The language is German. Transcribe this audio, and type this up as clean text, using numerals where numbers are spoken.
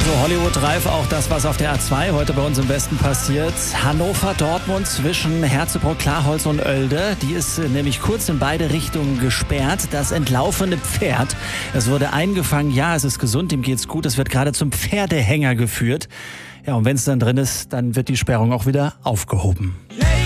So, Hollywood-reif auch das, was auf der A2 heute bei uns im Westen passiert. Hannover-Dortmund zwischen Herzebruck-Klarholz und Oelde. Die ist nämlich kurz in beide Richtungen gesperrt. Das entlaufene Pferd, es wurde eingefangen. Ja, es ist gesund, ihm geht's gut. Es wird gerade zum Pferdehänger geführt. Ja, und wenn es dann drin ist, dann wird die Sperrung auch wieder aufgehoben.